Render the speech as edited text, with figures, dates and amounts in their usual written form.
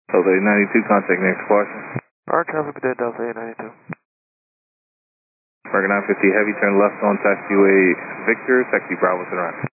Delta 892, contact next question. Our traffic dead Delta 892. American 950 Heavy, turn left on taxiway Victor, taxi Bravo to the right.